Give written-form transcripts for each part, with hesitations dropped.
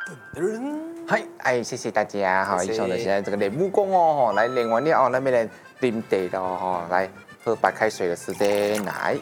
嗨，谢谢大家哈！以上就是这个练武功哦，来练完了哦，咱们来啉茶咯哈，来喝白开水的时间来。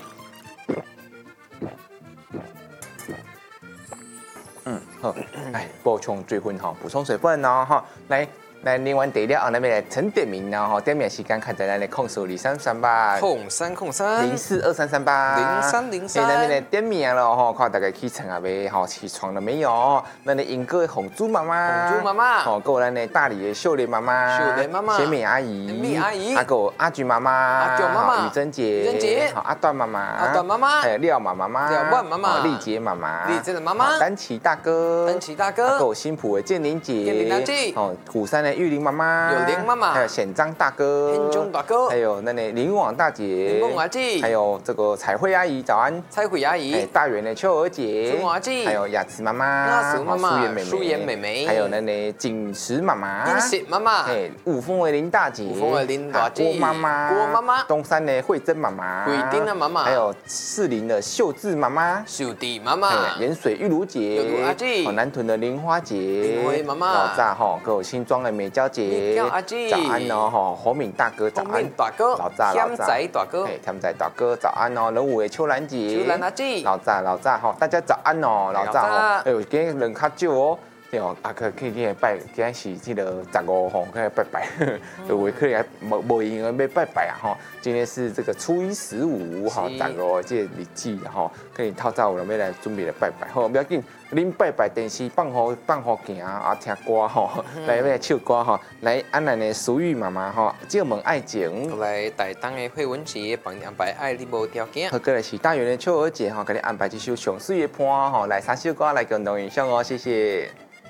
好，来补充水分哈，补充水分哦哈，来练完茶了后，咱们来陈点名哦哈，点名时间看在咱的控数0338， 控303 042338，0303，咱们来点名了哈，看大家起床啊未？哈，起床了没有？咱的英哥的红珠妈妈， 红珠妈妈， 哦，还有咱的大理的秀莲妈妈， 秀莲妈妈， 贤美阿姨， 美阿姨， 还有阿菊妈妈， 阿菊妈妈， 雨珍姐， 雨珍姐， 好，阿段妈妈， 阿段妈妈， 还有廖妈妈， 廖万妈妈， 丽姐妈妈， 丽姐的妈妈， 丹奇大哥， 丹奇大哥， 还有新浦的建林姐， 建林大姐， 哦，鼓山的玉玲妈妈， 有玲妈妈， 还有显章大哥， 显章大哥， 还有那林网大姐， 林网阿姐， 还有这个彩绘阿姨，早安， 彩绘阿姨， 大圆的秋儿姐， 秋儿姐， 还有雅慈妈妈， 雅慈妈妈， 舒妍妹妹，还有那景石妈妈， 景石妈妈， 五峰的林大姐， 五峰的林大姐， 郭妈妈， 郭妈妈， 东山的慧珍妈妈， 慧珍的妈妈， 还有士林的秀智妈妈， 秀智妈妈， 盐水玉如姐， 玉如阿姐， 南屯的玲花姐， 玲花妈妈， 老炸哈，还有新庄的美娇姐， 美娇阿姐， 早安哦哈，侯敏大哥早安， 侯敏大哥， 老炸天仔大哥， 天仔大哥早安哦，人武的秋兰姐， 秋兰阿姐， 老炸哈，大家早安哦，老炸哦，哎呦，今天人较少哦。对哦，可以拜，今日是这个15吼，可以拜拜，有可能无闲要拜拜啊吼。今天是这个初一15哈，15这个日子哈，可以透早有要来准备来拜拜吼，不要紧，恁拜拜电视放好行啊，听歌吼，来要唱歌吼，来安咱的淑玉妈妈吼，借问爱情， 来台东的慧文姐帮你安排爱你无条件， 好，过来是大园的秋儿姐吼，给你安排一首上水的伴吼，来3首歌来共同欣赏哦，谢谢。